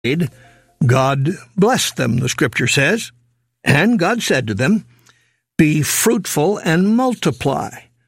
God blessed them, the Scripture says, and God said to them, "Be fruitful and multiply.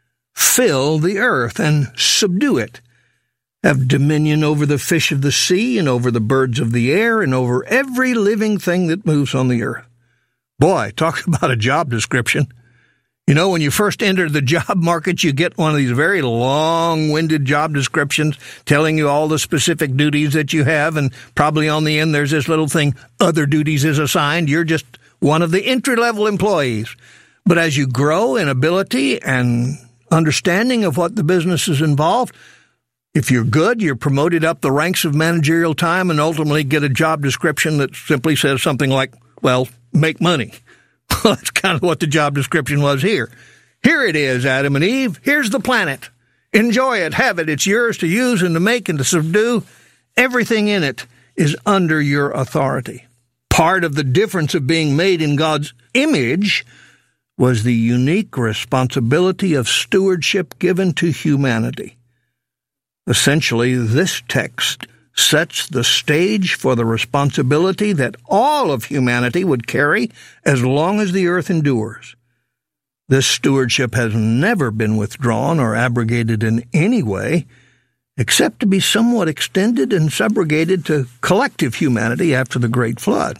Fill the earth and subdue it. Have dominion over the fish of the sea and over the birds of the air and over every living thing that moves on the earth." Boy, talk about a job description. You know, when you first enter the job market, you get one of these very long-winded job descriptions telling you all the specific duties that you have, and probably on the end there's this little thing, other duties is assigned. You're just one of the entry-level employees. But as you grow in ability and understanding of what the business is involved, if you're good, you're promoted up the ranks of managerial time and ultimately get a job description that simply says something like, well, make money. Well, that's kind of what the job description was here. Here it is, Adam and Eve. Here's the planet. Enjoy it. Have it. It's yours to use and to make and to subdue. Everything in it is under your authority. Part of the difference of being made in God's image was the unique responsibility of stewardship given to humanity. Essentially, this text sets the stage for the responsibility that all of humanity would carry as long as the earth endures. This stewardship has never been withdrawn or abrogated in any way, except to be somewhat extended and subrogated to collective humanity after the Great Flood.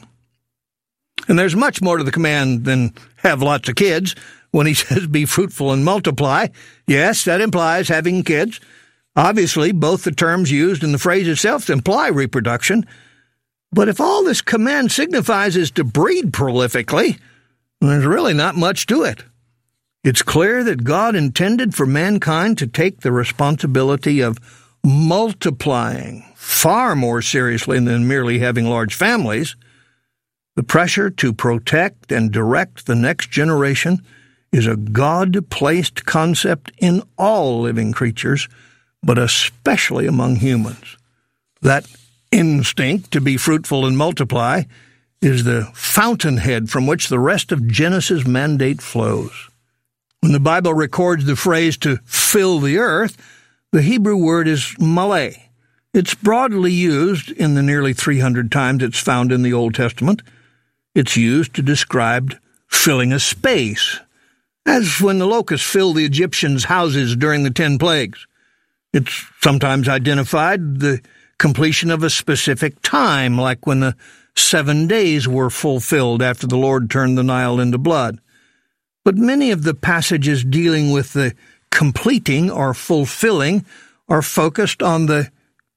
And there's much more to the command than have lots of kids. When he says be fruitful and multiply, yes, that implies having kids. Obviously, both the terms used in the phrase itself imply reproduction. But if all this command signifies is to breed prolifically, there's really not much to it. It's clear that God intended for mankind to take the responsibility of multiplying far more seriously than merely having large families. The pressure to protect and direct the next generation is a God-placed concept in all living creatures, but especially among humans. That instinct to be fruitful and multiply is the fountainhead from which the rest of Genesis' mandate flows. When the Bible records the phrase to fill the earth, the Hebrew word is maleh. It's broadly used in the nearly 300 times it's found in the Old Testament. It's used to describe filling a space, as when the locusts filled the Egyptians' houses during the 10 plagues. It's sometimes identified the completion of a specific time, like when the 7 days were fulfilled after the Lord turned the Nile into blood. But many of the passages dealing with the completing or fulfilling are focused on the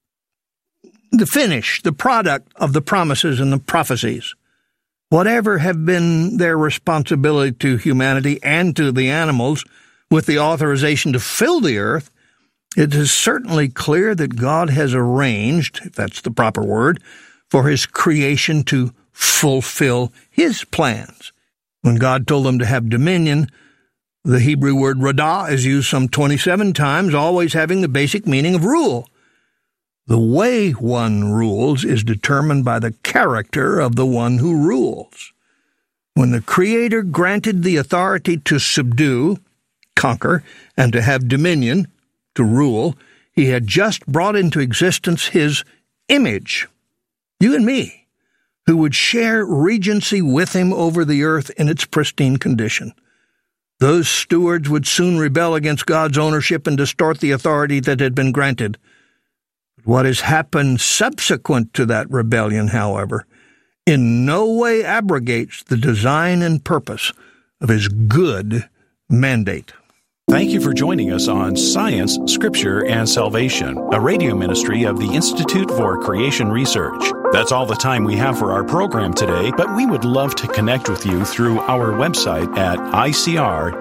finish, the product of the promises and the prophecies. Whatever have been their responsibility to humanity and to the animals with the authorization to fill the earth, it is certainly clear that God has arranged, if that's the proper word, for his creation to fulfill his plans. When God told them to have dominion, the Hebrew word radah is used some 27 times, always having the basic meaning of rule. The way one rules is determined by the character of the one who rules. When the Creator granted the authority to subdue, conquer, and to have dominion, to rule, he had just brought into existence his image, you and me, who would share regency with him over the earth in its pristine condition. Those stewards would soon rebel against God's ownership and distort the authority that had been granted. What has happened subsequent to that rebellion, however, in no way abrogates the design and purpose of his good mandate. Thank you for joining us on Science, Scripture, and Salvation, a radio ministry of the Institute for Creation Research. That's all the time we have for our program today, but we would love to connect with you through our website at icr.org.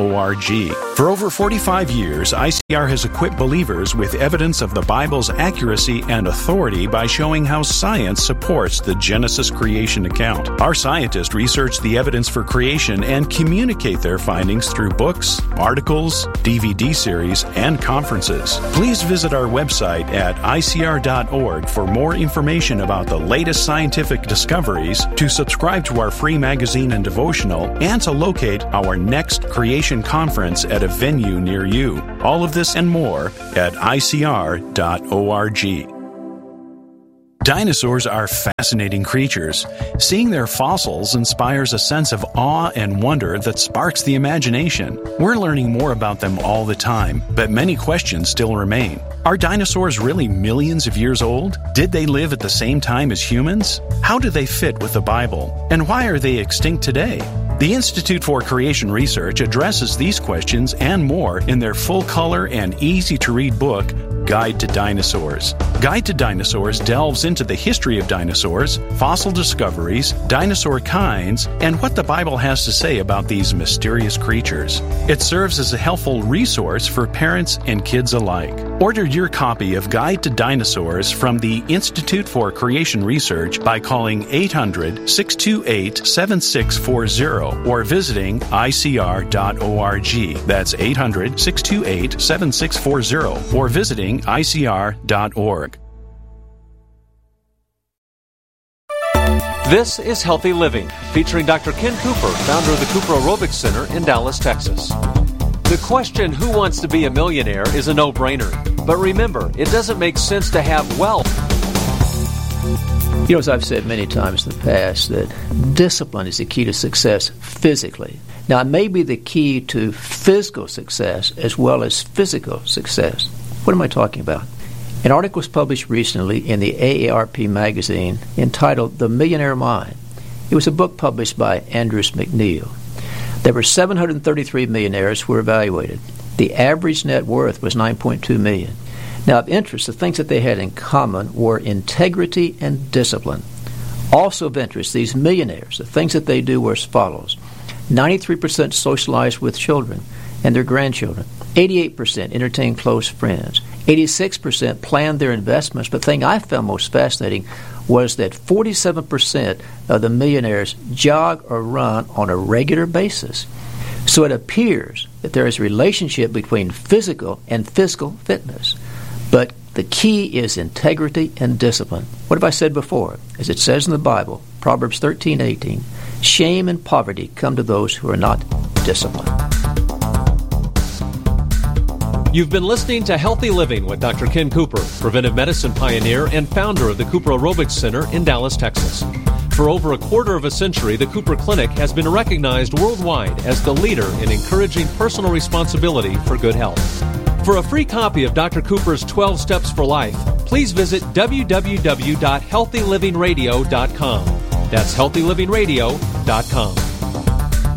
For over 45 years, ICR has equipped believers with evidence of the Bible's accuracy and authority by showing how science supports the Genesis creation account. Our scientists research the evidence for creation and communicate their findings through books, articles, DVD series, and conferences. Please visit our website at icr.org for more information about the latest scientific discoveries, to subscribe to our free magazine and devotional, and to locate our next creation conference at a venue near you. All of this and more at icr.org. Dinosaurs are fascinating creatures. Seeing their fossils inspires a sense of awe and wonder that sparks the imagination. We're learning more about them all the time, but many questions still remain. Are dinosaurs really millions of years old? Did they live at the same time as humans? How do they fit with the Bible? And why are they extinct today? The Institute for Creation Research addresses these questions and more in their full-color and easy-to-read book, Guide to Dinosaurs. Guide to Dinosaurs delves into the history of dinosaurs, fossil discoveries, dinosaur kinds, and what the Bible has to say about these mysterious creatures. It serves as a helpful resource for parents and kids alike. Order your copy of Guide to Dinosaurs from the Institute for Creation Research by calling 800-628-7640 or visiting icr.org. That's 800-628-7640 or visiting icr.org. This is Healthy Living, featuring Dr. Ken Cooper, founder of the Cooper Aerobics Center in Dallas, Texas. The question, who wants to be a millionaire, is a no-brainer. But remember, it doesn't make sense to have wealth. As I've said many times in the past, that discipline is the key to success physically. Now, it may be the key to physical success as well as physical success. What am I talking about? An article was published recently in the AARP magazine entitled The Millionaire Mind. It was a book published by Andrews McNeil. There were 733 millionaires who were evaluated. The average net worth was $9.2 million. Now, of interest, the things that they had in common were integrity and discipline. Also of interest, these millionaires, the things that they do were as follows. 93% socialized with children and their grandchildren. 88% entertained close friends. 86% planned their investments. But the thing I found most fascinating was that 47% of the millionaires jog or run on a regular basis. So it appears that there is a relationship between physical and fiscal fitness. But the key is integrity and discipline. What have I said before? As it says in the Bible, Proverbs 13:18, shame and poverty come to those who are not disciplined. You've been listening to Healthy Living with Dr. Ken Cooper, preventive medicine pioneer and founder of the Cooper Aerobics Center in Dallas, Texas. For over a quarter of a century, the Cooper Clinic has been recognized worldwide as the leader in encouraging personal responsibility for good health. For a free copy of Dr. Cooper's 12 Steps for Life, please visit www.healthylivingradio.com. That's healthylivingradio.com.